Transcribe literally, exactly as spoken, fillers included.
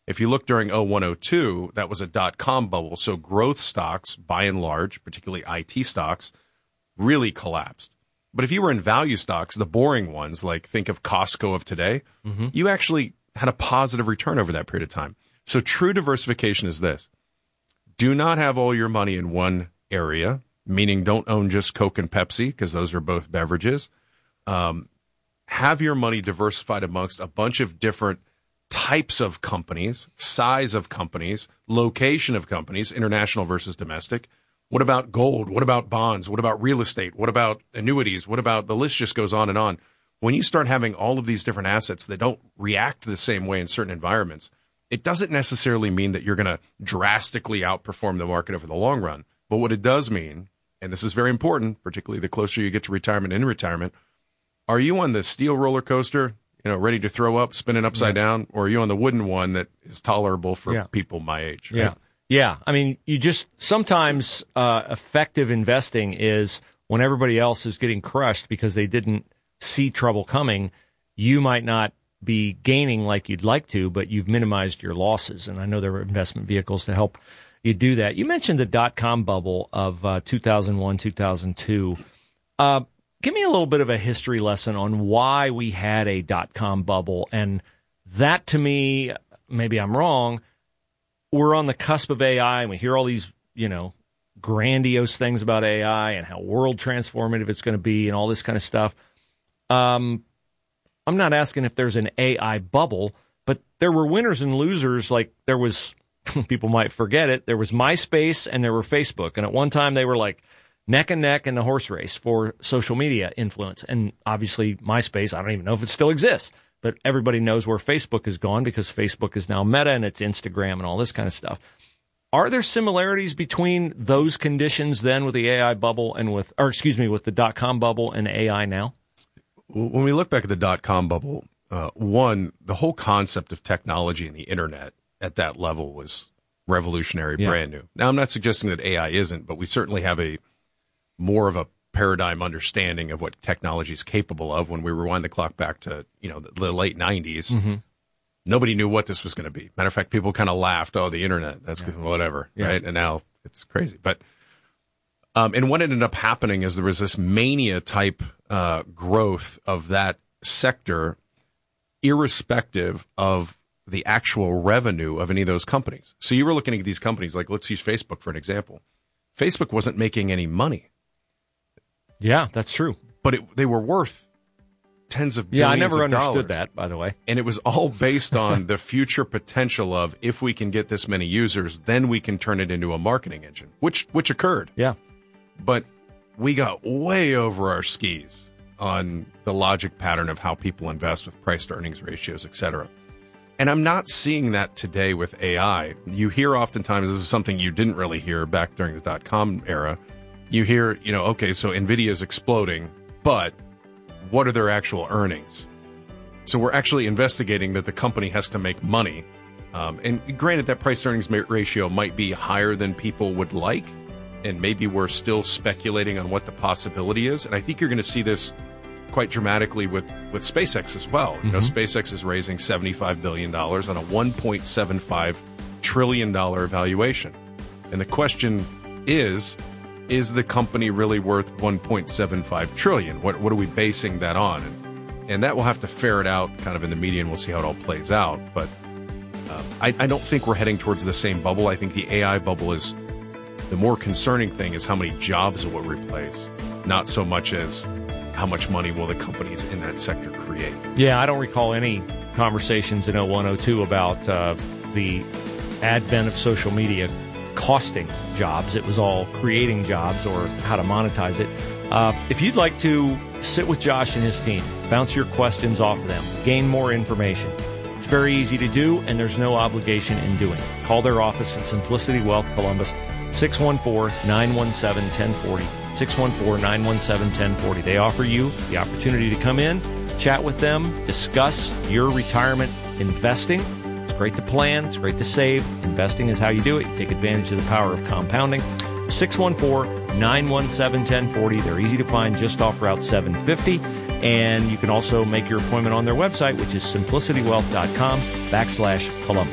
If you look during oh one oh two, that was a dot-com bubble. So growth stocks, by and large, particularly I T stocks, really collapsed. But if you were in value stocks, the boring ones, like think of Costco of today, mm-hmm. you actually had a positive return over that period of time. So true diversification is this. Do not have all your money in one area, meaning don't own just Coke and Pepsi, because those are both beverages. Um, have your money diversified amongst a bunch of different types of companies, size of companies, location of companies, international versus domestic. What about gold? What about bonds? What about real estate? What about annuities? What about, the list just goes on and on. When you start having all of these different assets that don't react the same way in certain environments, it doesn't necessarily mean that you're going to drastically outperform the market over the long run. But what it does mean, and this is very important, particularly the closer you get to retirement and in retirement, are you on the steel roller coaster, you know, ready to throw up, spinning upside yeah. down, or are you on the wooden one that is tolerable for yeah. people my age? Right? Yeah. Yeah, I mean, you just sometimes uh, effective investing is when everybody else is getting crushed because they didn't see trouble coming. You might not be gaining like you'd like to, but you've minimized your losses. And I know there are investment vehicles to help you do that. You mentioned the dot-com bubble of uh, two thousand one, two thousand two. Uh, give me a little bit of a history lesson on why we had a dot-com bubble. And that, to me, maybe I'm wrong, we're on the cusp of A I, and we hear all these, you know, grandiose things about A I and how world transformative it's going to be and all this kind of stuff. Um, I'm not asking if there's an A I bubble, but there were winners and losers. Like there was, people might forget it, there was MySpace and there were Facebook. And at one time they were like neck and neck in the horse race for social media influence. And obviously MySpace, I don't even know if it still exists. But everybody knows where Facebook has gone because Facebook is now Meta and it's Instagram and all this kind of stuff. Are there similarities between those conditions then with the A I bubble and with, or excuse me, with the dot-com bubble and A I now? When we look back at the dot-com bubble, uh, one, the whole concept of technology and the internet at that level was revolutionary, yeah. brand new. Now, I'm not suggesting that A I isn't, but we certainly have a more of a paradigm understanding of what technology is capable of. When we rewind the clock back to, you know, the, the late nineties, mm-hmm. nobody knew what this was going to be. Matter of fact, people kind of laughed, oh, the internet, that's yeah. whatever, yeah. right? And now it's crazy. But um, and what ended up happening is there was this mania type uh, growth of that sector, irrespective of the actual revenue of any of those companies. So you were looking at these companies, like let's use Facebook for an example. Facebook wasn't making any money. Yeah, that's true. But it, they were worth tens of billions of dollars. Yeah, I never understood that, by the way. And it was all based on the future potential of, if we can get this many users, then we can turn it into a marketing engine, which which occurred. Yeah. But we got way over our skis on the logic pattern of how people invest with price-to-earnings ratios, et cetera. And I'm not seeing that today with A I. You hear oftentimes, this is something you didn't really hear back during the dot-com era, you hear, you know, okay, so NVIDIA is exploding, but what are their actual earnings? So we're actually investigating that the company has to make money. Um, and granted, that price-earnings ratio might be higher than people would like, and maybe we're still speculating on what the possibility is. And I think you're going to see this quite dramatically with, with SpaceX as well. Mm-hmm. You know, SpaceX is raising seventy-five billion dollars on a one point seven five trillion dollars valuation. And the question is, is the company really worth one point seven five trillion dollars? What, what are we basing that on? And, and that we'll have to ferret out kind of in the media, and we'll see how it all plays out. But uh, I, I don't think we're heading towards the same bubble. I think the A I bubble is, the more concerning thing is how many jobs will it replace, not so much as how much money will the companies in that sector create. Yeah, I don't recall any conversations in oh one oh two about uh, the advent of social media costing jobs. It was all creating jobs or how to monetize it. Uh, if you'd like to sit with Josh and his team, bounce your questions off of them, gain more information, it's very easy to do, and there's no obligation in doing it. Call their office at Simplicity Wealth Columbus, six one four, nine one seven, one oh four oh, six one four, nine one seven, one oh four oh. They offer you the opportunity to come in, chat with them, discuss your retirement investing. It's great to plan. It's great to save. Investing is how you do it. You take advantage of the power of compounding. six one four, nine one seven, one oh four oh. They're easy to find just off Route seven fifty. And you can also make your appointment on their website, which is simplicitywealth.com backslash Columbus.